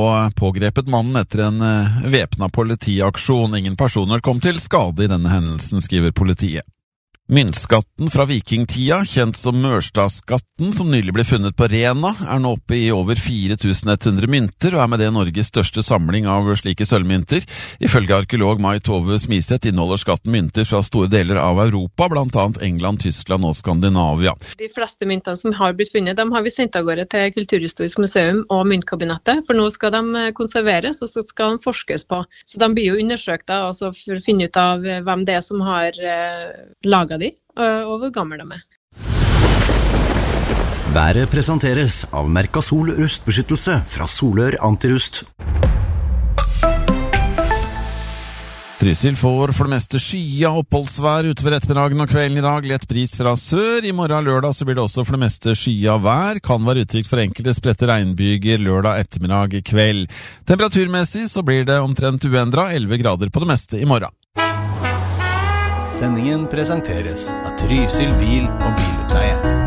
og pågrepet mannen etter en væpnet politiaksjon. Ingen personer kom til skade i denne hendelsen, skriver politiet. Myntskatten fra vikingtida, kjent som Mørstadskatten, som nylig ble funnet på Rena, nå oppe i over 4100 mynter, og med det Norges største samling av slike sølvmynter. Ifølge arkeolog Mai Tove Smiseth inneholder skatten mynter fra store deler av Europa, blant annet England, Tyskland og Skandinavia. De fleste myntene som har blitt funnet, dem har vi sendt av gårde til Kulturhistorisk museum og Myntkabinettet, for nå skal de konserveres, og så skal de forskes på. Så de blir jo undersøkt altså for å finne ut av hvem det er som har laget de, og hvor gammel de er. Været presenteres av Mercasol rustbeskyttelse fra Solør Antirust. Trysil får for det meste skya oppholdsvær utover ettermiddagen og kvelden i dag. Lett bris fra sør. I morgen lørdag så blir det også for det meste skya vær. Kan være utrygt for enkelte spredte regnbyger lørdag ettermiddag kveld. Temperaturmessig så blir det omtrent uendret 11 grader på det meste i morgen. Sendingen presenteres av Trysil bil- og bilutleie.